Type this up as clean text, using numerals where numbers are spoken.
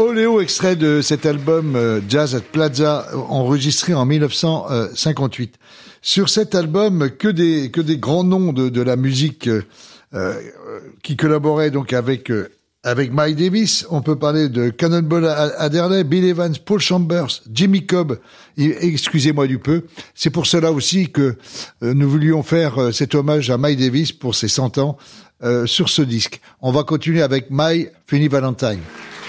Oléo, extrait de cet album Jazz at Plaza, enregistré en 1958. Sur cet album, que des grands noms de la musique qui collaboraient donc avec Miles Davis. On peut parler de Cannonball Adderley, Bill Evans, Paul Chambers, Jimmy Cobb. Excusez-moi du peu. C'est pour cela aussi que nous voulions faire cet hommage à Miles Davis pour ses 100 ans sur ce disque. On va continuer avec My Funny Valentine.